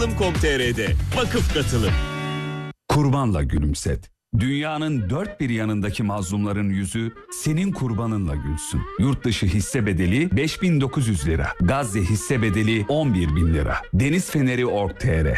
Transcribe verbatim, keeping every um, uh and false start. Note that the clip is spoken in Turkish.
nokta com nokta tr'de vakıf katılım. Kurbanla gülümset. Dünyanın dört bir yanındaki mazlumların yüzü senin kurbanınla gülsün. Yurt dışı hisse bedeli beş bin dokuz yüz lira. Gazze hisse bedeli on bir bin lira. Deniz Feneri nokta org nokta tr